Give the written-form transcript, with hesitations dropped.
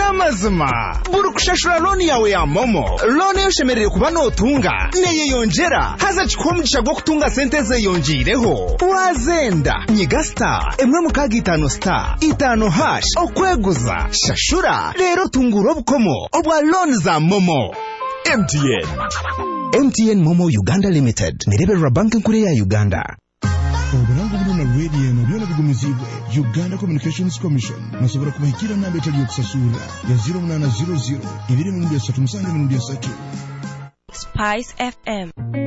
namazima buri kushashura loni yawe ya momo loni yoshemerere kuba notunga neye yongera haza chikomugisha gwo kutunga sente ze yongireho wazenda nyiga star emwe mukaga 5 star 5 hash okweguza shashura rero tunguro bukomo obwa loni za momo. MTN Momo Uganda Limited nirebera banki nkuru ya Uganda. Oburango buno na radio no byona bigumizibwe Uganda Communications Commission nasobora kubahikira nambe tali yokusasura ya 0800 223 Spice FM.